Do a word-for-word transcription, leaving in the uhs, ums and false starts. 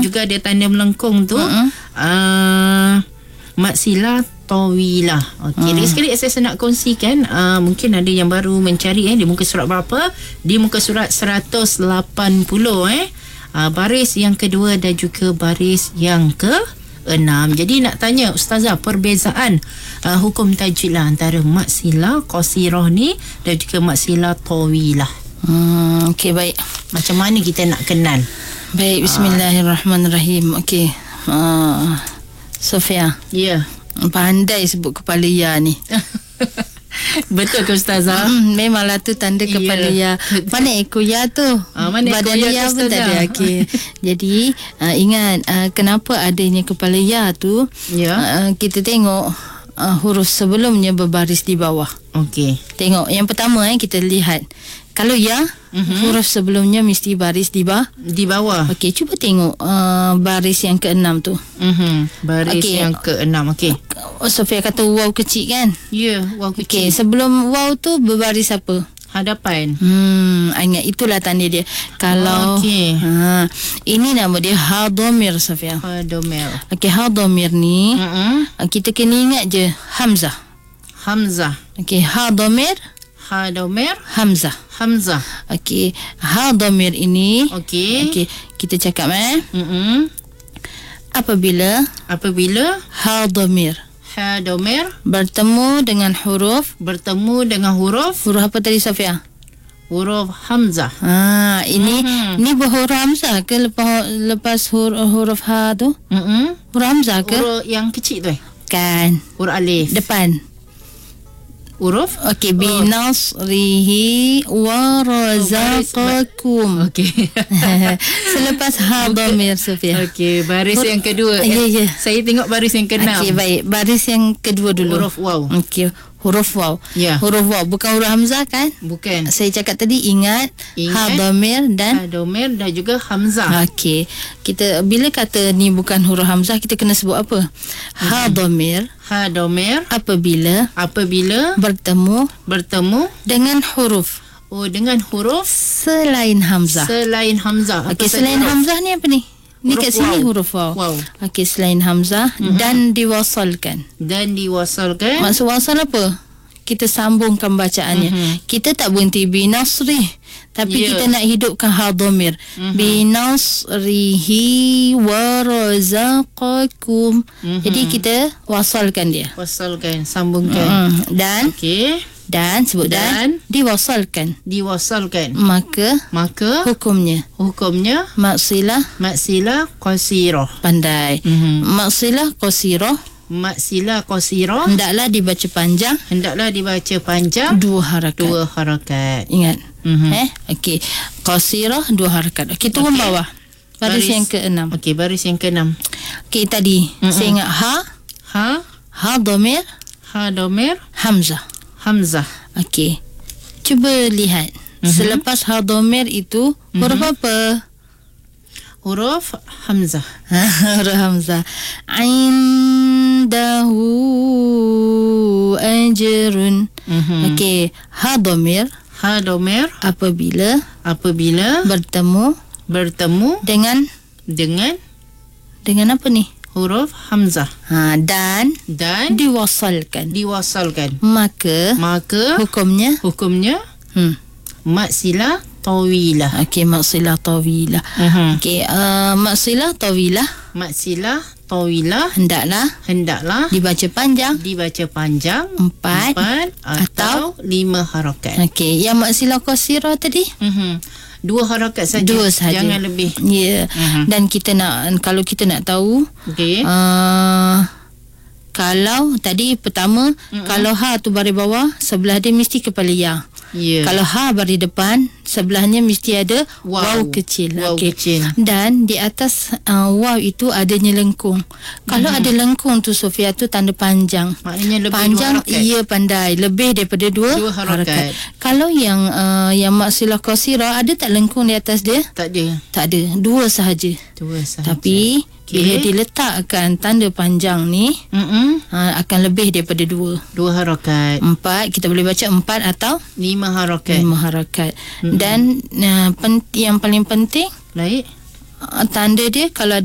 juga ada tanda melengkung tu. Uh-huh. Uh, mat silah tawilah. Okey, Hmm. sekali saya nak kongsikan, uh, mungkin ada yang baru mencari eh di muka surat berapa? Di muka surat seratus lapan puluh eh. Uh, baris yang kedua dan juga baris yang ke enam. Jadi nak tanya Ustazah, perbezaan uh, hukum tajwid lah antara mat silah qasirah ni dan juga mat silah tawilah. Hmm, okey, baik. Macam mana kita nak kenal? Baik, bismillahirrahmanirrahim. Okey. Uh, Sofia. Ya. Yeah. Pandai sebut kepala ya ni. Betul ke Ustazah? Hmm, memanglah tu tanda kepala Ya. ya. Mana ekor ya tu? Ah, mana Badan ekor ya ya tu, pun tak Ustazah? ada. Okey. Jadi uh, ingat uh, kenapa adanya kepala ya tu? Ya. Uh, kita tengok uh, huruf sebelumnya berbaris di bawah. Okey. Tengok yang pertama eh kita lihat. Kalau ya, mm-hmm. huruf sebelumnya mesti baris di bawah. Di bawah. Okey, cuba tengok uh, baris yang keenam tu. Mhm. Baris Okey. yang keenam. Okey. Oh, Sofia kata waw kecil kan? Ya, wow Okey, kecil. sebelum waw tu berbaris apa? Hadapan. Hmm, ingat itulah tanda dia. Kalau Okey. ha, ini nama dia ha dhamir, Sofia. Hadomel. Okey, ha dhamir ni Mhm. kita kena ingat je hamzah. Hamzah. Okey, ha dhamir, Hadomer. hamzah. Hamzah. Okey, ha dhamir ini Okey. okey, kita cakap eh Mhm. apabila Apabila ha dhamir hadomer bertemu dengan huruf bertemu dengan huruf huruf apa tadi, Sofia? huruf hamzah. Ha, ini Mhm. ni huruf hamzah ke lepas lepas huruf, huruf ha tu? Mhm. Huruf hamzah ke? Huruf yang kecil tu eh. Kan. Huruf alif. Depan. Huruf. Okey, Oh. binasrihi wa razaqakum. Okey. Selepas ha dhamir, Sofia. Okey, baris Hur- yang kedua. Ya, ya. Saya tengok baris yang keenam. Okey, baik. Baris yang kedua dulu. Huruf waw. Okey, huruf waw. Ya. Huruf waw bukan huruf hamzah kan? Bukan. Saya cakap tadi ingat, Ingat. ha dhamir dan Hadomer dan juga hamzah. okey. Kita bila kata ni bukan huruf hamzah, kita kena sebut apa? Ha dhamir Hadomer apabila apabila bertemu bertemu dengan huruf oh dengan huruf selain hamzah. selain hamzah. Apa Okey, saja selain huruf? hamzah ni apa ni? Ni Huruf kat sini waw. huruf waw. Waw. Okey, selain hamzah mm-hmm. dan diwasalkan. Dan diwasalkan. Maksud wasal apa? Kita sambungkan bacaannya. Mhm. Kita tak berhenti binasri, tapi Ya. kita nak hidupkan ha dhamir. Mhm. Binasrihi wa razaqakum. Mhm. Jadi kita wasalkan dia. Wasalkan, sambungkan. Mm. Dan Okey, dan sebut dan, Dan. diwasalkan. diwasalkan. Maka Maka hukumnya hukumnya maksilah maksilah qasirah. pandai. Mhm. Maksilah qasirah Maksilah qasirah hendaklah dibaca panjang hendaklah dibaca panjang dua harakat. dua harakat. Ingat. Mhm. Eh, okey. Qasirah dua harakat. Okey, turun Okey. bawah. Baris, Baris- yang keenam. Okey, baris yang keenam. Okey, tadi Mm-mm. saya ingat ha, Ha, ha dhamir, hadomer, hamzah. hamzah. Okey. Cuba lihat. Mhm. Selepas ha dhamir itu huruf apa? Huruf hamzah. Huruf hamzah. Indahu ajrun. Mhm. Okey, ha dhamir Hadomer apabila apabila bertemu bertemu dengan dengan dengan apa ni? huruf hamzah Ha, dan dan diwasalkan. diwasalkan. Maka Maka hukumnya hukumnya hmm. maksilah tawilah. Okey, maksilah tawilah. Mhm. Okey, uh, maksilah tawilah Maksilah tawilah hendaklah hendaklah dibaca panjang dibaca panjang empat. empat atau lima harakat. Okey, yang maksilah qasirah tadi Mhm. Dua harakat saja. dua saja. Jangan lebih. Ya. Yeah. Mhm. Dan kita nak, kalau kita nak tahu Okey. uh, kalau tadi pertama Mm-mm. kalau ha tu baris bawah, sebelah dia mesti kepala ya. Ya. Kalau ha baris depan, sebelahnya mesti ada Waw. waw kecil. Waw Okey. kecil. Dan di atas uh, waw itu adanya lengkung. Kalau Mhm. ada lengkung tu, Sofia, tu tanda panjang. Maknanya lebih Panjang, dua harakat. ia pandai. Lebih daripada dua, Dua harakat. Kalau yang uh, yang maksilah qasirah, ada tak lengkung di atas dia? Tak ada. Tak ada. Dua sahaja. Dua sahaja. Tapi Okey. bila diletakkan tanda panjang ni, Mm-mm. uh, akan lebih daripada dua. Dua harakat. Empat, kita boleh baca empat atau Lima harakat. lima harakat. Mm-mm. Dan uh, pen, yang paling penting, Baik. uh, tanda dia kalau